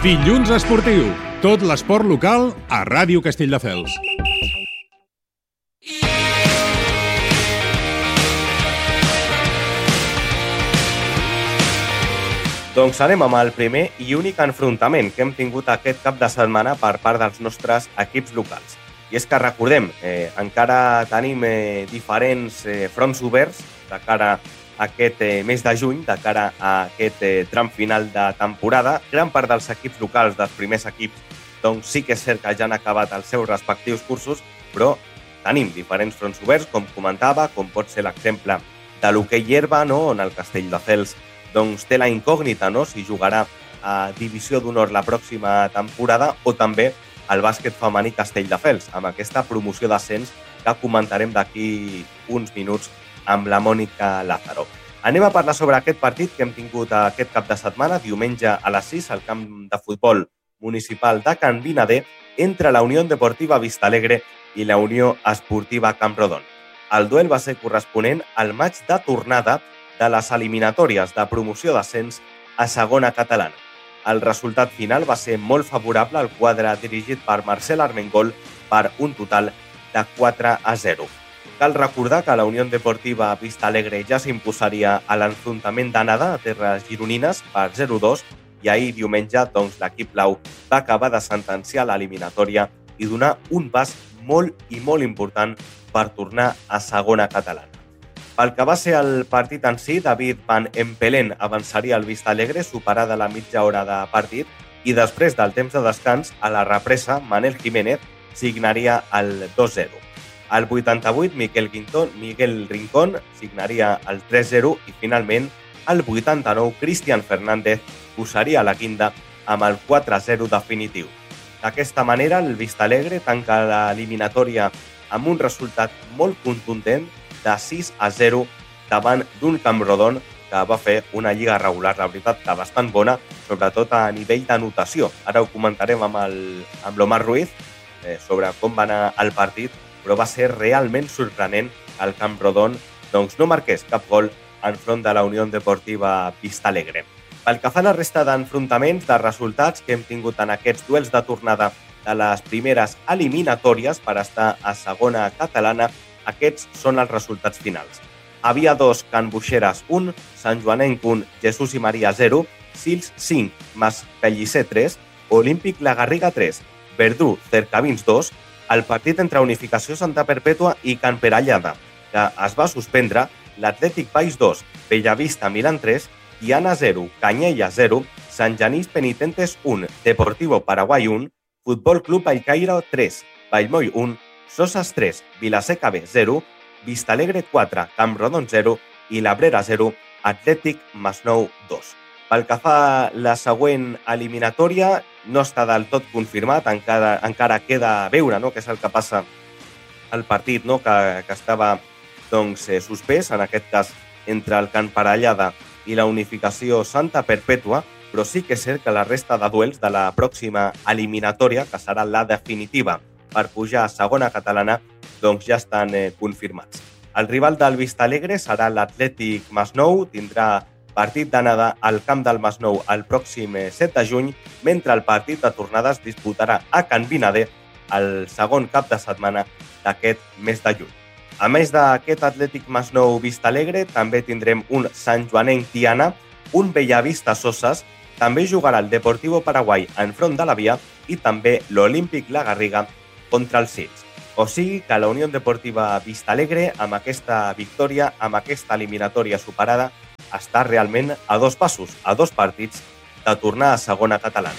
Dilluns esportiu. Tot l'esport local a Ràdio Castelldefels. Doncs anem amb el primer i únic enfrontament que hem tingut aquest cap de setmana per part dels nostres equips locals. I és que recordem, encara tenim diferents fronts oberts de cara a aquest mes de juny, de cara a aquest tram final de temporada. Gran part dels equips locals, dels primers equips, doncs sí que és cert que ja han acabat els seus respectius cursos, però tenim diferents fronts oberts, com comentava, com pot ser l'exemple de l'hoquei herba, no? On el Castelldefels doncs, té la incògnita, no? Si jugarà a Divisió d'Honor la pròxima temporada, o també el bàsquet femení Castelldefels, amb aquesta promoció d'ascens que comentarem d'aquí uns minuts amb la Mònica Lázaro. Anem a parlar sobre aquest partit que hem tingut aquest cap de setmana, diumenge a les 6, al camp de futbol municipal de Can Vinader, entre la Unió Deportiva Vistalegre i la Unió Esportiva Camprodon. El duel va ser corresponent al maig de tornada de les eliminatòries de promoció d'ascens a segona catalana. El resultat final va ser molt favorable al quadre dirigit per Marcel Armengol per un total de 4-0. Cal recordar que la Unió Deportiva Vistalegre ja s'imposaria a l'enfrontament d'anada a terres gironines per 0-2 i ahir diumenge doncs, l'equip blau va acabar de sentenciar l'eliminatòria i donar un pas molt i molt important per tornar a segona catalana. Pel que va ser el partit en si, David Van Empelen avançaria al Vistalegre superada la mitja hora de partit i després del temps de descans, a la represa, Manel Jiménez signaria el 2-0. Al 88, Miguel Rincón signaria el 3-0 i finalment, al 89, Cristian Fernández posaria la guinda amb el 4-0 definitiu. D'aquesta manera, el Vistalegre tanca l'eliminatòria amb un resultat molt contundent de 6-0 davant d'un Camprodon que va fer una lliga regular, la veritat, que bastant bona, sobretot a nivell d'anotació. Ara ho comentarem amb l'Omar Ruiz sobre com va anar el partit, però va ser realment sorprenent que el Camprodon doncs, no marqués cap gol enfront de la Unió Deportiva Vistalegre. Pel que fa a la resta d'enfrontaments, de resultats que hem tingut en aquests duels de tornada de les primeres eliminatòries per estar a segona catalana, aquests són els resultats finals. Havia 2, Can Buixeres 1, Sant Joanenc 1, Jesús i Maria 0, Sils 5, Mas Pellicer 3, Olímpic La Garriga 3, Verdú Cercavins 2, el partit entre Unificació Santa Perpètua i Can Perallada, que es va suspendre, l'Atlètic Baix 2, Bellavista Milan 3, Tiana 0, Canyella 0, Sant Genís Penitentes 1, Deportivo Paraguai 1, Futbol Club Bellcaire 3, Vallmoll 1, Soses 3, Vilaseca B 0, Vistalegre 4, Camprodon 0 i l'Abrera 0, Atlètic Masnou 2. Pel que fa a la següent eliminatòria, no està del tot confirmat, encara queda a veure, no?, què és el que passa al partit, no?, que estava doncs, suspès, en aquest cas entre el Can Parellada i la Unificació Santa Perpètua, però sí que és cert que la resta de duels de la pròxima eliminatòria, que serà la definitiva per pujar a segona catalana, doncs ja estan confirmats. El rival del Vistalegre serà l'Atlètic Masnou, tindrà partit d'anada al camp del Masnou el pròxim 7 de juny, mentre el partit de tornada es disputarà a Can Vinader el segon cap de setmana d'aquest mes de juny. A més d'aquest Atlètic Masnou Vistalegre, també tindrem un Sant Joanenc Tiana, un Bellavista Soses, també jugarà el Deportivo Paraguai enfront de la Via i també l'Olímpic La Garriga contra els Sils. O sigui que la Unió Deportiva Vistalegre, amb aquesta victòria, amb aquesta eliminatòria superada, està realment a 2 passos, a 2 partits de tornar a segona catalana.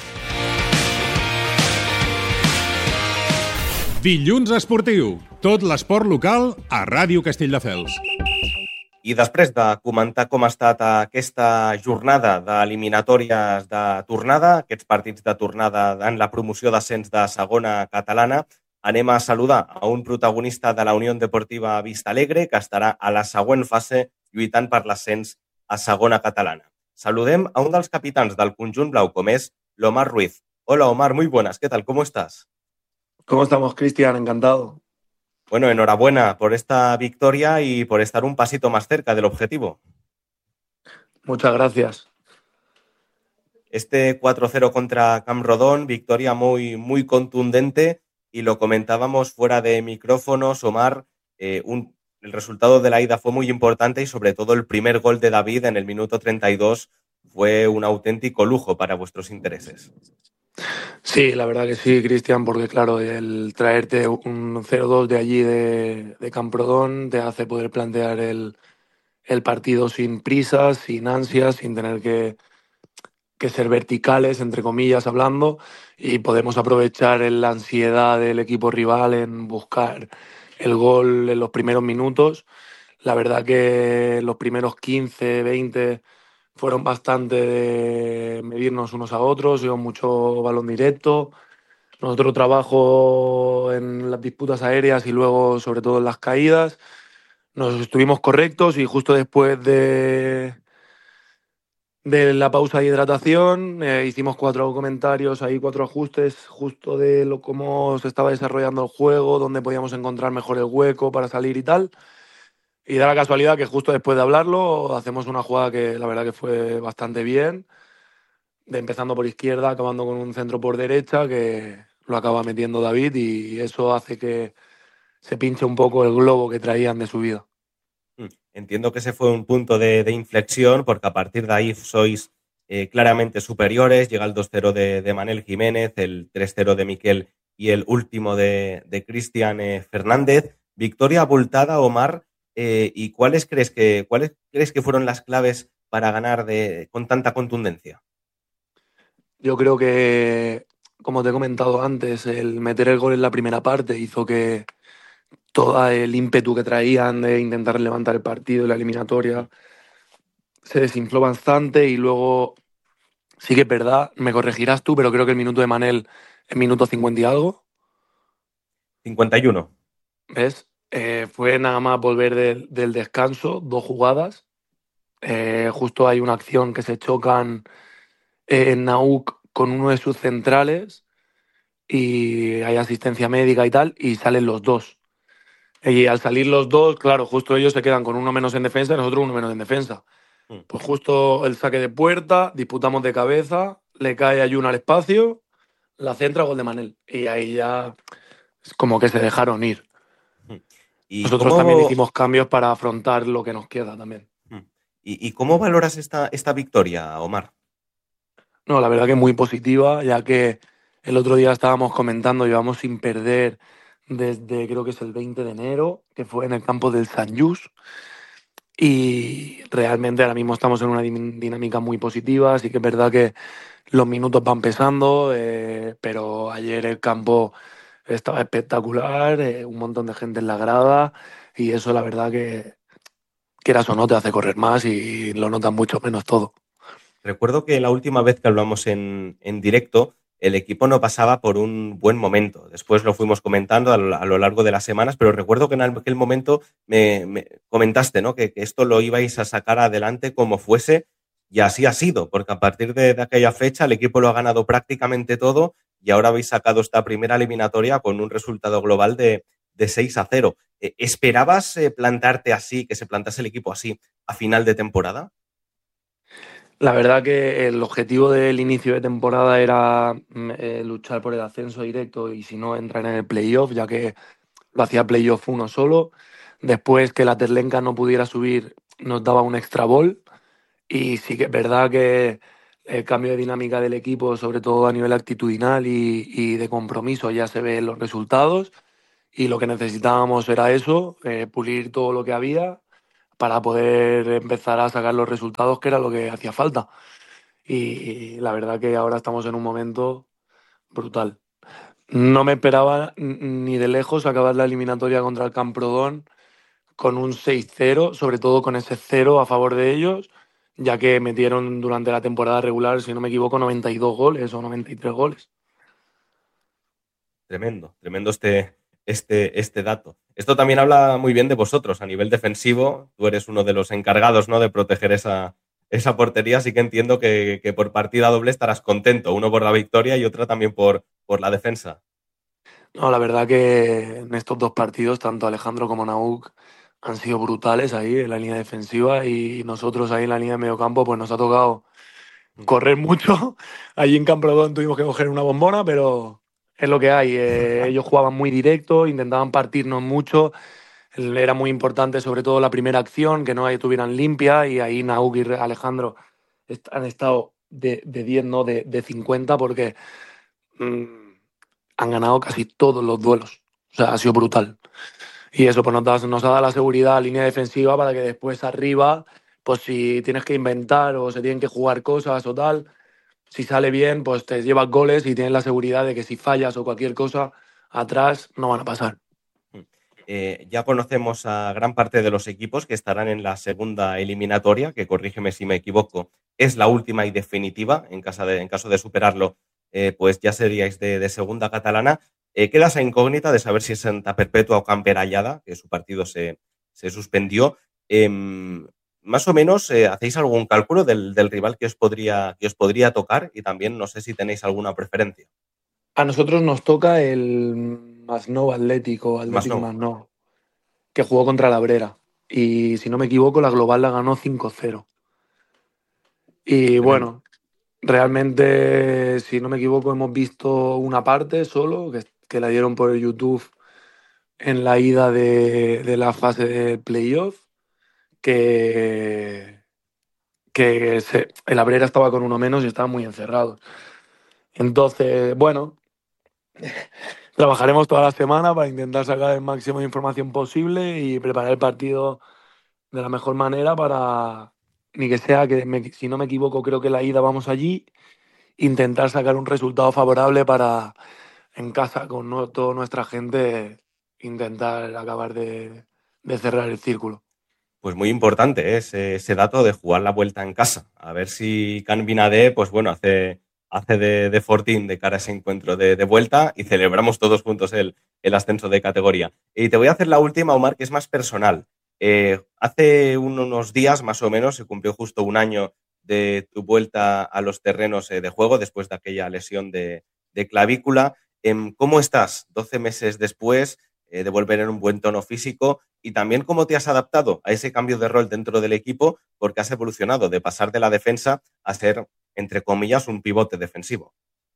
Dilluns esportiu. Tot l'esport local a Ràdio Castelldefels. I després de comentar com ha estat aquesta jornada d'eliminatòries de tornada, aquests partits de tornada en la promoció d'ascens de segona catalana, anem a saludar a un protagonista de la Unió Deportiva Vistalegre que estarà a la següent fase lluitant per l'ascens a segona catalana. Saludem a un dels capitans del conjunt blau, com és l'Omar Ruiz. Hola, Omar, muy buenas. ¿Qué tal? ¿Cómo estás? ¿Cómo estamos, Cristian? Encantado. Bueno, enhorabuena por esta victoria y por estar un pasito más cerca del objetivo. Muchas gracias. Este 4-0 contra Camprodon, victoria muy, muy contundente, y lo comentábamos fuera de micrófonos, Omar. El resultado de la ida fue muy importante y sobre todo el primer gol de David en el minuto 32 fue un auténtico lujo para vuestros intereses. Sí, la verdad que sí, Cristian, porque claro, el traerte un 0-2 de allí de Camprodón te hace poder plantear el partido sin prisas, sin ansias, sin tener que ser verticales, entre comillas, hablando, y podemos aprovechar la ansiedad del equipo rival en buscar el gol en los primeros minutos. La verdad que los primeros 15, 20 fueron bastante de medirnos unos a otros, dio mucho balón directo. Nosotros trabajo en las disputas aéreas y luego sobre todo en las caídas. Nos estuvimos correctos y justo después de la pausa de hidratación hicimos 4 comentarios, ahí 4 ajustes justo de cómo se estaba desarrollando el juego, dónde podíamos encontrar mejor el hueco para salir y tal. Y da la casualidad que justo después de hablarlo hacemos una jugada que la verdad que fue bastante bien, de empezando por izquierda, acabando con un centro por derecha que lo acaba metiendo David y eso hace que se pinche un poco el globo que traían de subida. Entiendo que ese fue un punto de inflexión, porque a partir de ahí sois claramente superiores. Llega el 2-0 de Manel Jiménez, el 3-0 de Miquel y el último de Cristian Fernández. Victoria abultada, Omar. ¿Y cuáles crees que fueron las claves para ganar con tanta contundencia? Yo creo que, como te he comentado antes, el meter el gol en la primera parte hizo que todo el ímpetu que traían de intentar levantar el partido y la eliminatoria se desinfló bastante y luego sí que es verdad, me corregirás tú, pero creo que el minuto de Manel es minuto 50 y algo, 51. ¿ves? Fue nada más volver del descanso, 2 jugadas. Justo hay una acción que se chocan en Nauk con uno de sus centrales y hay asistencia médica y tal, y salen los dos. Y al salir los dos, claro, justo ellos se quedan con uno menos en defensa y nosotros uno menos en defensa. Mm. Pues justo el saque de puerta, disputamos de cabeza, le cae a Jun al espacio, la centra, gol de Manel. Y ahí ya es como que se dejaron ir. ¿Y Nosotros también cómo, hicimos cambios para afrontar lo que nos queda también. y cómo valoras esta victoria, Omar? No, la verdad que muy positiva, ya que el otro día estábamos comentando, llevamos sin perder desde creo que es el 20 de enero, que fue en el campo del Sant Just. Y realmente ahora mismo estamos en una dinámica muy positiva, así que es verdad que los minutos van pesando, pero ayer el campo estaba espectacular, un montón de gente en la grada y eso la verdad que quieras o no te hace correr más y lo notas mucho menos todo. Recuerdo que la última vez que hablamos en directo, el equipo no pasaba por un buen momento. Después lo fuimos comentando a lo largo de las semanas, pero recuerdo que en aquel momento me comentaste, ¿no?, que esto lo ibais a sacar adelante como fuese, y así ha sido, porque a partir de aquella fecha el equipo lo ha ganado prácticamente todo y ahora habéis sacado esta primera eliminatoria con un resultado global de 6-0. ¿Esperabas plantarte así, que se plantase el equipo así a final de temporada? La verdad que el objetivo del inicio de temporada era luchar por el ascenso directo y si no entrar en el playoff, ya que lo hacía playoff uno solo. Después que la Terlenca no pudiera subir nos daba un extra ball y sí que es verdad que el cambio de dinámica del equipo, sobre todo a nivel actitudinal y de compromiso, ya se ven los resultados y lo que necesitábamos era eso, pulir todo lo que había para poder empezar a sacar los resultados, que era lo que hacía falta. Y la verdad que ahora estamos en un momento brutal. No me esperaba ni de lejos acabar la eliminatoria contra el Camprodón con un 6-0, sobre todo con ese 0 a favor de ellos, ya que metieron durante la temporada regular, si no me equivoco, 92 goles o 93 goles. Tremendo, tremendo este dato. Esto también habla muy bien de vosotros a nivel defensivo. Tú eres uno de los encargados, ¿no?, de proteger esa portería, así que entiendo que por partida doble estarás contento, uno por la victoria y otra también por la defensa. No, la verdad que en estos 2 partidos, tanto Alejandro como Nauk han sido brutales ahí en la línea defensiva y nosotros ahí en la línea de mediocampo, pues nos ha tocado correr mucho. Allí en Camprodón tuvimos que coger una bombona, pero es lo que hay. Ellos jugaban muy directo, intentaban partirnos mucho. Era muy importante, sobre todo la primera acción, que no estuvieran limpias, y ahí Nauk y Alejandro han estado de 10, no de 50, porque mm, han ganado casi todos los duelos. O sea, ha sido brutal. Y eso pues nos ha dado la seguridad a línea defensiva para que después arriba, pues si tienes que inventar o se tienen que jugar cosas o tal, si sale bien, pues te llevas goles y tienes la seguridad de que si fallas o cualquier cosa, atrás no van a pasar. Ya conocemos a gran parte de los equipos que estarán en la segunda eliminatoria, que corrígeme si me equivoco, es la última y definitiva. En caso de superarlo, pues ya seríais de segunda catalana. Queda esa incógnita de saber si es Santa Perpetua o Camperallada, que su partido se suspendió. Más o menos, ¿hacéis algún cálculo del rival que os podría tocar? Y también no sé si tenéis alguna preferencia. A nosotros nos toca el Masnou Atlético Masnou. Masnou, que jugó contra la Brera. Y si no me equivoco, la global la ganó 5-0. Y Tremendo. bueno, realmente, si no me equivoco, hemos visto una parte solo, que la dieron por YouTube en la ida de la fase de playoff, que, el Abrera estaba con uno menos y estaba muy encerrado. Entonces, bueno, trabajaremos toda la semana para intentar sacar el máximo de información posible y preparar el partido de la mejor manera para, ni que sea si no me equivoco, creo que la ida vamos allí, intentar sacar un resultado favorable para en casa con toda nuestra gente intentar acabar de cerrar el círculo. Pues muy importante ese dato de jugar la vuelta en casa. A ver si Can Binadé, pues bueno, hace de fortín de cara a ese encuentro de vuelta y celebramos todos juntos el ascenso de categoría. Y te voy a hacer la última, Omar, que es más personal. Hace unos días, más o menos, se cumplió justo un año de tu vuelta a los terrenos de juego después de aquella lesión de clavícula. ¿Cómo estás 12 meses después de volver en un buen tono físico? Y también cómo te has adaptado a ese cambio de rol dentro del equipo, porque has evolucionado de pasar de la defensa a ser, entre comillas, un pivote defensivo.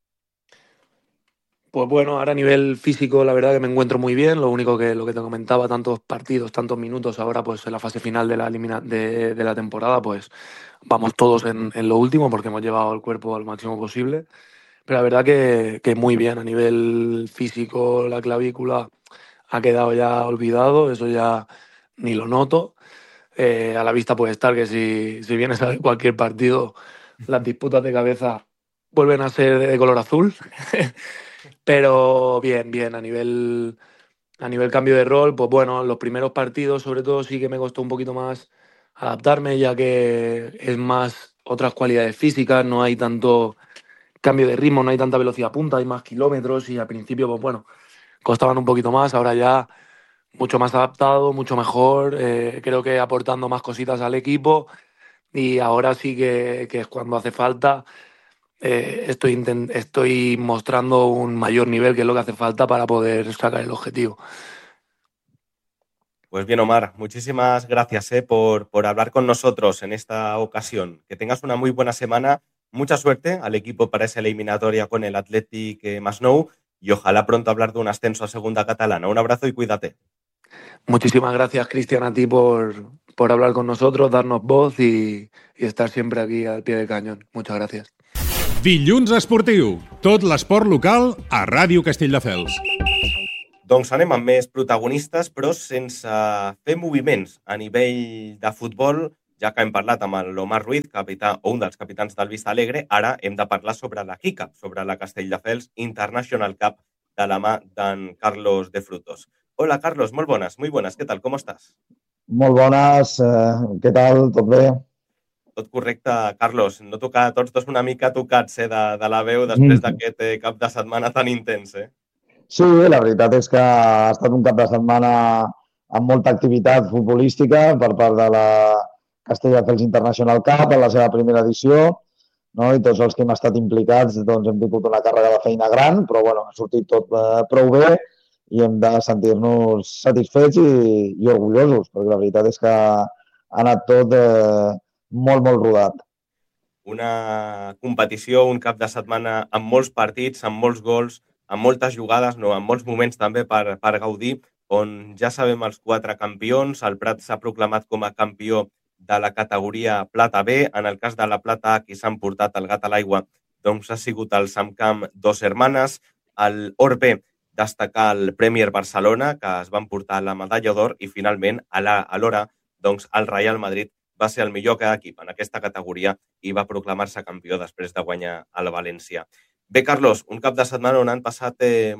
Pues bueno, ahora a nivel físico la verdad que me encuentro muy bien. Lo único que lo que te comentaba, tantos partidos, tantos minutos, ahora pues en la fase final de la temporada, pues vamos todos en lo último porque hemos llevado el cuerpo al máximo posible. Pero la verdad que muy bien, a nivel físico la clavícula ha quedado ya olvidado, eso ya ni lo noto. A la vista puede estar que si vienes a ver cualquier partido, las disputas de cabeza vuelven a ser de color azul. Pero bien, a nivel cambio de rol, pues bueno, en los primeros partidos sobre todo sí que me costó un poquito más adaptarme, ya que es más otras cualidades físicas, no hay tanto cambio de ritmo, no hay tanta velocidad punta, hay más kilómetros y al principio, pues bueno, costaban un poquito más, ahora ya mucho más adaptado, mucho mejor, creo que aportando más cositas al equipo y ahora sí que es cuando hace falta. Estoy mostrando un mayor nivel, que es lo que hace falta para poder sacar el objetivo. Pues bien, Omar, muchísimas gracias por hablar con nosotros en esta ocasión. Que tengas una muy buena semana. Mucha suerte al equipo para esa eliminatoria con el Athletic Masnou y ojalá pronto hablar de un ascenso a segunda catalana. Un abrazo y cuídate. Muchísimas gracias, Cristian, a ti por hablar con nosotros, darnos voz y estar siempre aquí al pie del cañón. Muchas gracias. Dilluns Esportiu. Tot l'esport local a Ràdio Castelldefels. Doncs anem amb més protagonistes, però sense fer moviments a nivell de futbol, ja que hem parlat amb l'Omar Ruiz, capità o un dels capitans del Vista Alegre, ara hem de parlar sobre la Kika, sobre la Castelldefels International Cup de la mà d'en Carlos de Frutos. Hola, Carlos, molt bones, muy buenas, ¿qué tal? ¿Cómo estás? Molt bones, què tal? Tot bé? Tot correcte, Carlos. Noto que tots dos una mica tocats de la veu després d'aquest cap de setmana tan intens, Sí, la veritat és que ha estat un cap de setmana amb molta activitat futbolística per part de la Castelldefels International Cup en la seva primera edició, no? I tots els que hem estat implicats doncs, hem tingut una càrrega de feina gran, però bueno, ha sortit tot prou bé i hem de sentir-nos satisfets i orgullosos, perquè la veritat és que ha anat tot molt rodat. una competició, un cap de setmana amb molts partits, amb molts gols, amb moltes jugades, no, amb molts moments també per gaudir, on ja sabem els 4 campions. El Prat s'ha proclamat com a campió de la categoria Plata B. En el cas de la Plata A, qui s'han portat el gat a l'aigua doncs ha sigut el Samcamp Dos Hermanes. El Orbe destacar el Premier Barcelona, que es van portar la medalla d'or, i finalment, alhora, doncs, el Real Madrid va ser el millor equip en aquesta categoria i va proclamar-se campió després de guanyar el València. Bé, Carlos, un cap de setmana on han passat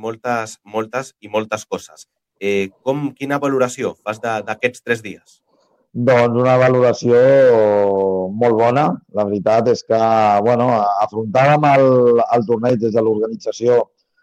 moltes coses. Quina valoració fas d'aquests 3 dies? Doncs una valoració molt bona. La veritat és que afrontàvem el torneig des de l'organització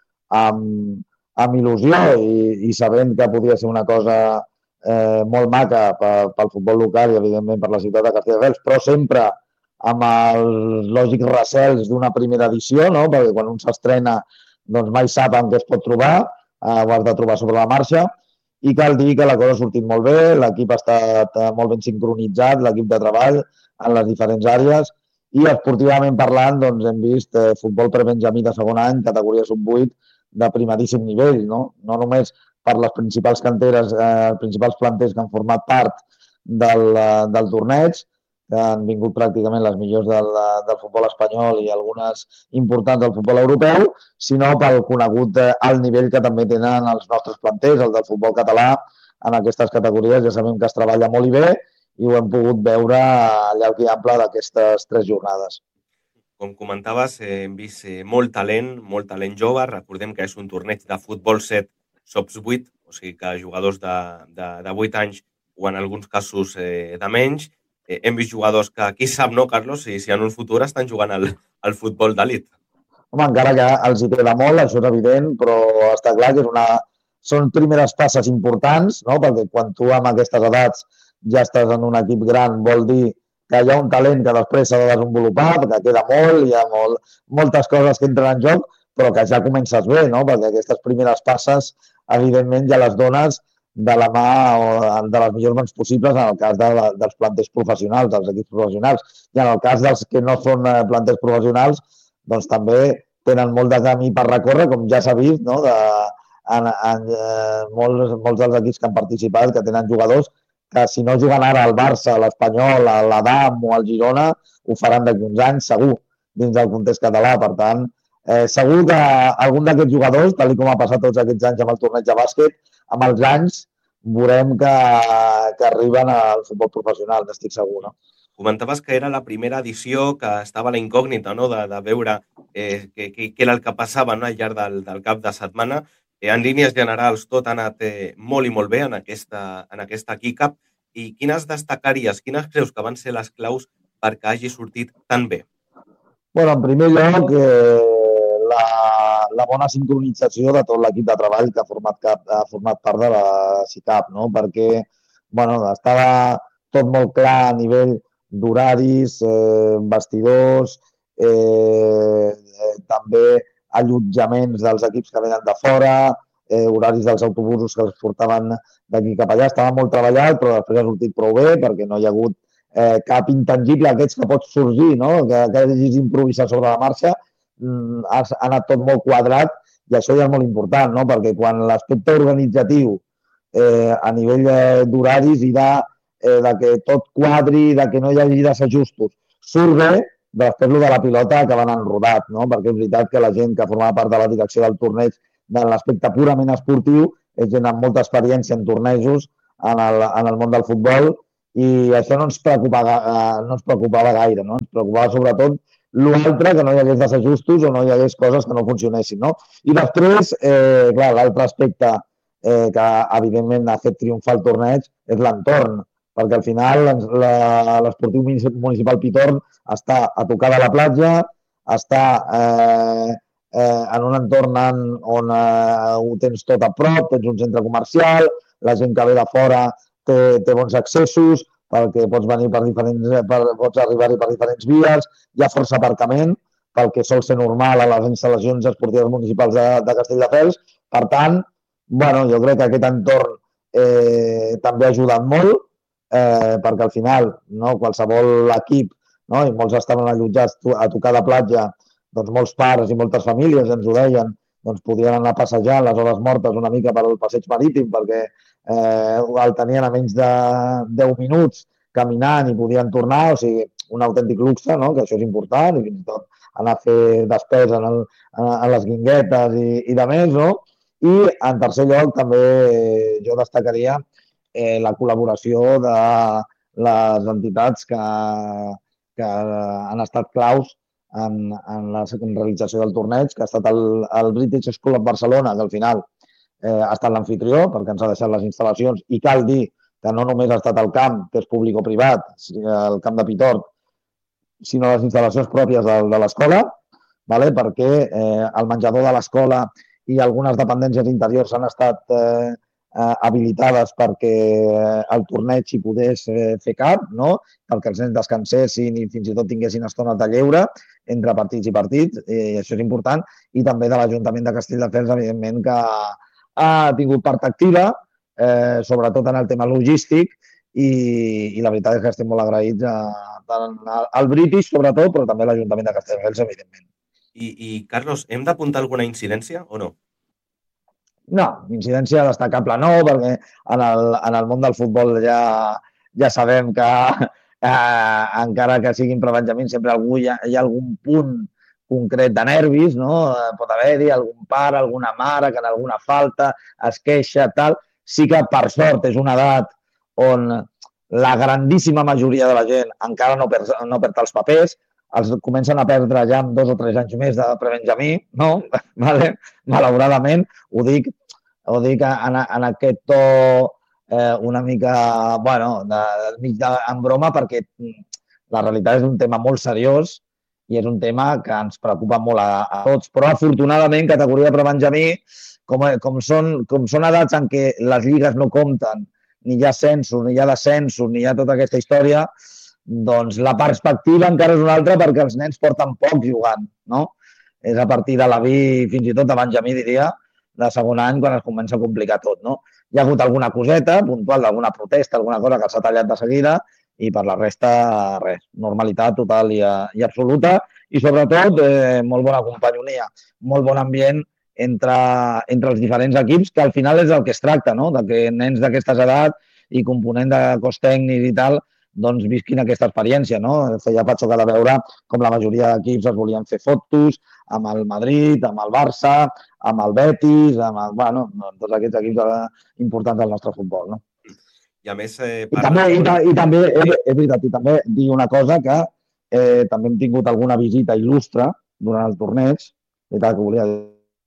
amb il·lusió i sabent que podia ser una cosa molt maca pel futbol local i, evidentment, per la ciutat de Castelldefels, però sempre amb els lògics recels d'una primera edició, no? Perquè quan un s'estrena doncs mai sap en què es pot trobar, ho has de trobar sobre la marxa, i cal dir que la cosa ha sortit molt bé, l'equip ha estat molt ben sincronitzat, l'equip de treball en les diferents àrees, i esportivament parlant doncs, hem vist futbol prebenjamí de segon any, categoria sub-8, de primeríssim nivell, no? No només per les principals canteres, els principals planters que han format part del torneig, que han vingut pràcticament les millors del futbol espanyol i algunes importants del futbol europeu, sinó pel conegut alt nivell que també tenen els nostres planters, el del futbol català, en aquestes categories. Ja sabem que es treballa molt i bé i ho hem pogut veure al llarg i ample d'aquestes 3 jornades. Com comentaves, hem vist molt talent jove. Recordem que és un torneig de futbol 7 sops 8, o sigui que jugadors de 8 anys o en alguns casos de menys. Hem vist jugadors que, qui sap, no, Carlos, si en un futur estan jugant al futbol d'elit. Home, encara que els hi queda molt, això és evident, però està clar que són primeres passes importants, no? Perquè quan tu amb aquestes edats ja estàs en un equip gran, vol dir que hi ha un talent que després s'ha de desenvolupar, perquè queda molt, hi ha moltes coses que entren en joc, però que ja comences bé, no? Perquè aquestes primeres passes, evidentment, ja les dones de la mà o de les millors mans possibles en el cas dels planters professionals, dels equips professionals. I en el cas dels que no són planters professionals, doncs també tenen molt de camí per recórrer, com ja s'ha vist, no? Molts dels equips que han participat, que tenen jugadors que si no juguen ara al Barça, a l'Espanyol, a l'Adam o al Girona, ho faran d'aquí uns anys, segur, dins del context català. Per tant, segur que algun d'aquests jugadors, tal com ha passat tots aquests anys amb el torneig de bàsquet, amb els anys veurem que arriben al futbol professional, n'estic segur. No? Comentaves que era la primera edició, que estava la incògnita, no? de veure què era el que passava, no? Al llarg del cap de setmana. En línies generals tot ha anat molt i molt bé en aquesta Keycup. I quines destacaries, quines creus que van ser les claus perquè hagi sortit tan bé? Bueno, en primer lloc, la bona sincronització de tot l'equip de treball que ha format part de la CICAP, no? Perquè estava tot molt clar a nivell d'horaris, vestidors, també allotjaments dels equips que venen de fora, horaris dels autobusos que els portaven d'aquí cap allà. Estava molt treballat, però després ha sortit prou bé perquè no hi ha hagut cap intangible, aquests que pots sorgir, no? que hagis improvisat sobre la marxa. Ha anat tot molt quadrat i això ja és molt important, no? Perquè quan l'aspecte organitzatiu a nivell d'horaris i de que tot quadri, de que no hi hagi desajustos, surt bé, després de la pilota acaben enrodat, no? Perquè és veritat que la gent que formava part de la direcció del torneig de l'aspecte purament esportiu és gent amb molta experiència en tornejos en el món del futbol i això no ens preocupava gaire, no? Ens preocupava sobretot l'altre, que no hi hagués desajustos o no hi hagués coses que no funcionessin, no? I després, clar, l'altre aspecte que evidentment ha fet triomfar el torneig és l'entorn, perquè al final l'esportiu municipal Pitorn està a tocar de la platja, està en un entorn on ho tens tot a prop, tens un centre comercial, la gent que ve de fora té bons accessos, perquè pots arribar-hi per diferents vies, hi ha força aparcament, pel que sol ser normal a les instal·lacions esportives municipals de Castelldefels. Per tant, jo crec que aquest entorn també ha ajudat molt, perquè al final qualsevol equip no? I molts estaven allotjats a tocar de platja, doncs molts pares i moltes famílies ens ho deien, doncs podien anar passejant les hores mortes una mica per al passeig marítim perquè el tenien a menys de 10 minuts caminant i podien tornar, o sigui, un autèntic luxe, no? Que això és important, i fins i tot anar a fer despesa en les guinguetes i de més, no? I, en tercer lloc, també jo destacaria la col·laboració de les entitats que han estat claus en la realització del torneig, que ha estat el British School of Barcelona, que al final ha estat l'anfitrió, perquè ens ha deixat les instal·lacions, i cal dir que no només ha estat el camp, que és públic o privat, el camp de Pitort, sinó les instal·lacions pròpies de l'escola, perquè el menjador de l'escola i algunes dependències interiors han estat habilitades perquè el torneig hi podés fer cap, no? Perquè els nens descansessin i fins i tot tinguessin estones de lleure entre partits i partits, i això és important, i també de l'Ajuntament de Castelldefels, evidentment, que ha tingut part activa, sobretot en el tema logístic, i la veritat és que estem molt agraïts tant al British, sobretot, però també a l'Ajuntament de Castelldefels, evidentment. I Carlos, hem d'apuntar alguna incidència o no? No, incidència destacable no, perquè en el món del futbol ja sabem que encara que siguin prebenjamins, sempre hi ha algun punt concret de nervis, no? Pot haver-hi algun pare, alguna mare que en alguna falta es queixa, tal. Sí que, per sort, és una edat on la grandíssima majoria de la gent encara no perd els papers, els comencen a perdre ja amb 2 o 3 anys més de prebenjamí, no? Malauradament, ho dic en aquest to una mica, bueno, en broma, perquè la realitat és un tema molt seriós i és un tema que ens preocupa molt a tots. Però, afortunadament, categoria de prebenjamí, com són edats en què les lligues no compten, ni hi ha ascensos, ni hi ha descensos, ni hi ha tota aquesta història, doncs la perspectiva encara és una altra perquè els nens porten poc jugant, no? És a partir de l'avi, fins i tot de benjamí, diria, de segon any, quan es comença a complicar tot, no? Hi ha hagut alguna coseta puntual d'alguna protesta, alguna cosa que s'ha tallat de seguida, i per la resta, res, normalitat total i absoluta, i sobretot molt bona companyonia, molt bon ambient entre els diferents equips, que al final és el que es tracta, no? De que nens d'aquestes edats i component de cos tècnic i tal, doncs visquin aquesta experiència, no? Feia patxo de veure com la majoria d'equips es volien fer fotos amb el Madrid, amb el Barça, amb el Betis, amb tots aquests equips importants del nostre futbol, no? I a més... I també, és veritat, i també dir una cosa que també hem tingut alguna visita il·lustre durant el torneig, que volia dir.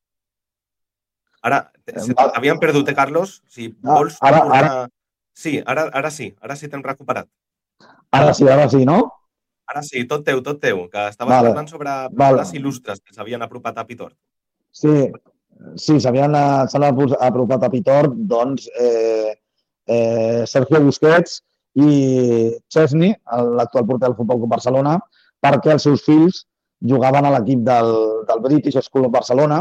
Ara, havíem perdut, Carlos? Si vols... Ara... Sí, ara sí t'hem recuperat. Ara sí, no? Ara sí, tot teu, que estaves parlant sobre persones il·lustres que s'havien apropat a Pitort. Sí, s'han apropat a Pitort, doncs, Sergio Busquets i Chesney, l'actual porter del Futbol Club Barcelona, perquè els seus fills jugaven a l'equip del British School of Barcelona,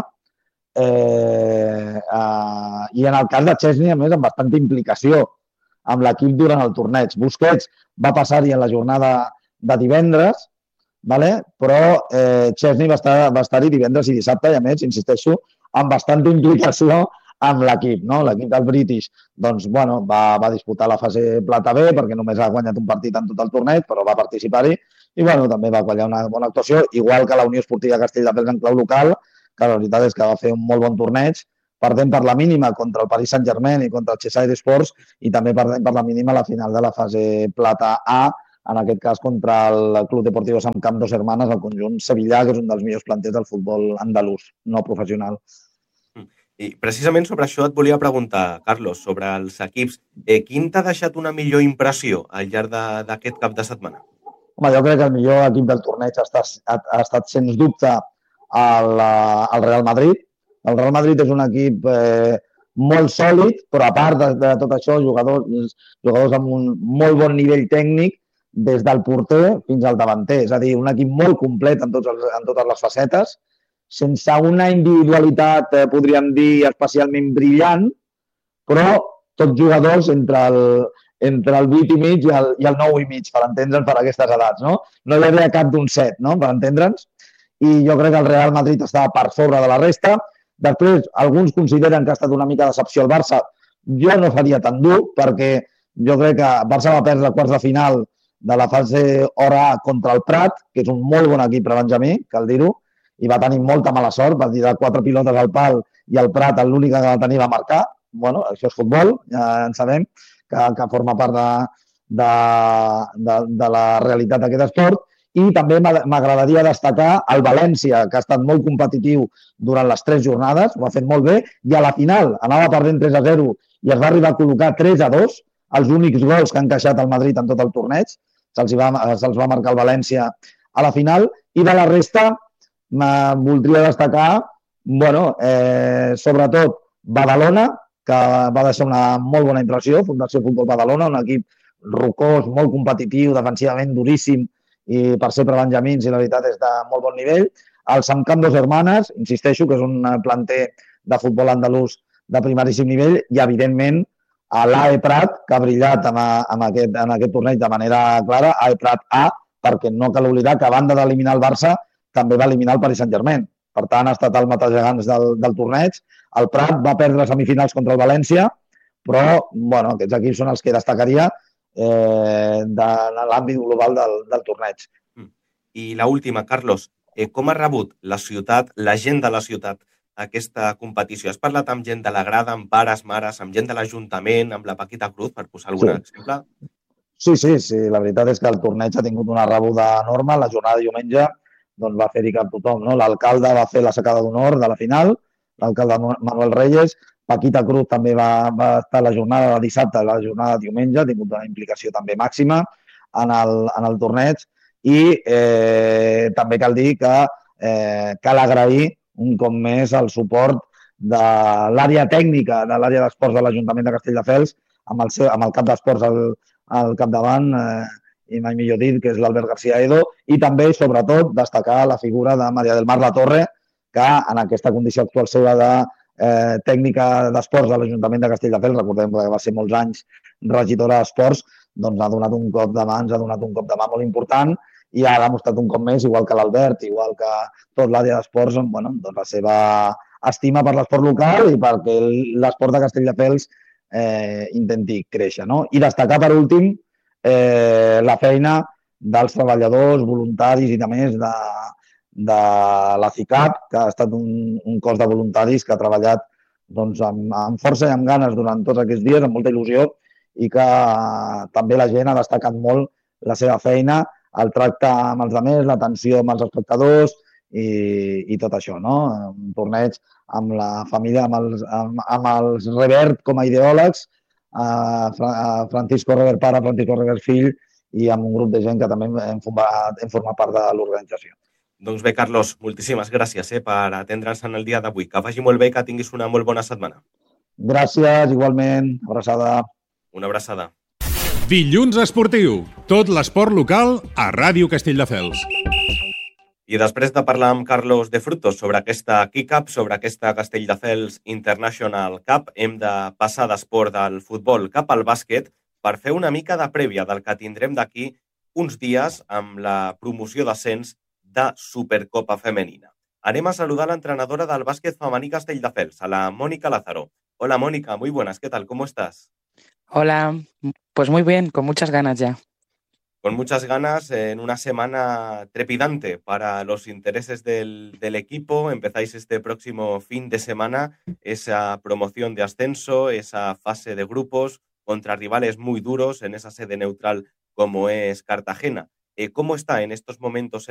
i en el cas de Chesney, a més, amb bastanta implicació amb l'equip durant el torneig. Busquets va passar-hi en la jornada de divendres, però Chesney va estar-hi divendres i dissabte, i a més, insisteixo, amb bastanta implicació amb l'equip. L'equip del British va disputar la fase plata B, perquè només ha guanyat un partit en tot el torneig, però va participar-hi, i també va guanyar una bona actuació, igual que la Unió Esportiva Castelldefels en clau local, que la veritat és que va fer un molt bon torneig, perdent per la mínima contra el Paris Saint-Germain i contra el Cheshire Sports, i també perdent per la mínima a la final de la fase plata A, en aquest cas contra el Club Deportivo Sant Camp Dos Hermanes, el conjunt sevillà, que és un dels millors planters del futbol andalús, no professional. I precisament sobre això et volia preguntar, Carlos, sobre els equips. Quin t'ha deixat una millor impressió al llarg d'aquest cap de setmana? Home, jo crec que el millor equip del torneig ha estat sens dubte el Real Madrid. El Real Madrid és un equip molt sòlid, però a part de tot això, jugadors amb un molt bon nivell tècnic, des del porter fins al davanter. És a dir, un equip molt complet en totes les facetes, sense una individualitat, podríem dir, especialment brillant, però tots jugadors entre entre el 8,5 i el 9,5, per entendre'ns, per aquestes edats, no? No hi havia cap d'un 7, no?, per entendre'ns. I jo crec que el Real Madrid estava per sobre de la resta. Després, alguns consideren que ha estat una mica decepció el Barça. Jo no faria tan dur, perquè jo crec que el Barça va perdre quarts de final de la fase hora A contra el Prat, que és un molt bon equip per Benjamí, cal dir-ho, i va tenir molta mala sort, va tirar 4 pilotes al pal i el Prat l'únic que va tenir va marcar. Bueno, això és futbol, ja en sabem, que forma part de la realitat d'aquest esport. I també m'agradaria destacar el València, que ha estat molt competitiu durant les 3 jornades, ho ha fet molt bé, i a la final anava perdent 3-0 i es va arribar a col·locar 3-2, els únics gols que ha encaixat el Madrid en tot el torneig, se'ls va marcar el València a la final, i de la resta voldria destacar, sobretot Badalona, que va deixar una molt bona impressió, Fundació Futbol Badalona, un equip rocós, molt competitiu, defensivament duríssim, i per ser per benjamins, i la veritat és de molt bon nivell. El Sant Camp Dos Hermanes, insisteixo, que és un planter de futbol andalús de primeríssim nivell, i evidentment a l'AE Prat, que ha brillat en aquest torneig de manera clara, AE Prat A, perquè no cal oblidar que a banda d'eliminar el Barça, també va eliminar el Paris Saint-Germain. Per tant, ha estat el matagegants del torneig. El Prat va perdre semifinals contra el València, però aquests equips són els que destacaria de l'àmbit global del torneig. I l'última, Carlos, com ha rebut la ciutat, la gent de la ciutat, aquesta competició? Has parlat amb gent de la grada, amb pares, mares, amb gent de l'Ajuntament, amb la Paquita Cruz, per posar algun exemple? Sí, la veritat és que el torneig ha tingut una rebuda enorme. La jornada de diumenge va fer-hi cap tothom, no? L'alcalde va fer la secada d'honor de la final, l'alcalde Manuel Reyes. Paquita Cruz també va estar la jornada de dissabte i la jornada de diumenge, ha tingut una implicació també màxima en el torneig. I també cal dir que cal agrair un cop més el suport de l'àrea tècnica, de l'àrea d'esports de l'Ajuntament de Castelldefels, amb el cap d'esports al capdavant, i mai millor dit, que és l'Albert García Edo, i també, sobretot, destacar la figura de Maria del Mar Latorre, que en aquesta condició actual seva de tècnica d'esports de l'Ajuntament de Castelldefels, recordem que va ser molts anys regidora d'esports, ha donat un cop de mà, molt important, i ha demostrat un cop més, igual que l'Albert, igual que tot l'àrea d'esports, la seva estima per l'esport local i perquè l'esport de Castelldefels intenti créixer, no? I destacar, per últim, la feina dels treballadors, voluntaris i, a més, de la CICAP, que ha estat un cos de voluntaris que ha treballat amb força i amb ganes durant tots aquests dies, amb molta il·lusió, i que també la gent ha destacat molt la seva feina, el tracte amb els altres, l'atenció amb els espectadors i tot això, no? Un torneig amb la família, amb els Revert com a ideòlegs, Francisco Revert pare, Francisco Revert fill, i amb un grup de gent que també hem format part de l'organització. Doncs bé, Carlos, moltíssimes gràcies per atendre'ns en el dia d'avui. Que vagi molt bé i que tinguis una molt bona setmana. Gràcies, igualment. Abraçada. Una abraçada. Dilluns esportiu. Tot l'esport local a Ràdio Castelldefels. I després de parlar amb Carlos de Frutos sobre aquesta Key-Cup, sobre aquesta Castelldefels International Cup, hem de passar d'esport del futbol cap al bàsquet per fer una mica de prèvia del que tindrem d'aquí uns dies amb la promoció d'ascens de Supercopa Femenina. Anem a saludar a l'entrenadora del bàsquet femení Castelldefels, a la Mónica Lázaro. Hola, Mónica, muy buenas, ¿qué tal? ¿Cómo estás? Hola, pues muy bien, con muchas ganas ya. Con muchas ganas, en una semana trepidante para los intereses del equipo. Empezáis este próximo fin de semana esa promoción de ascenso, esa fase de grupos contra rivales muy duros en esa sede neutral como es Cartagena. ¿Cómo está en estos momentos